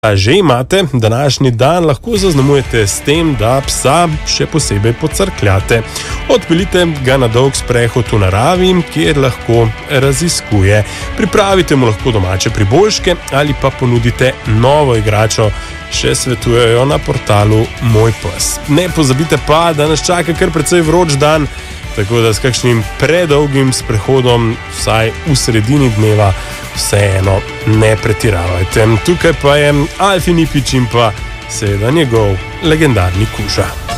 Že imate, današnji dan lahko zaznamujete s tem, da psa še posebej pocrkljate. Odpeljite ga na dolg sprehod v naravi, kjer lahko raziskuje. Pripravite mu lahko domače priboljške ali pa ponudite novo igračo, še svetujejo na portalu Moj pes. Ne pozabite pa, da nas čaka kar precej vroč dan, tako da s kakšnim predolgim sprehodom, vsaj v sredini dneva, vseeno ne pretiravajte. Tukaj pa je Alfi Nipič in pa seveda njegov legendarni Kuža.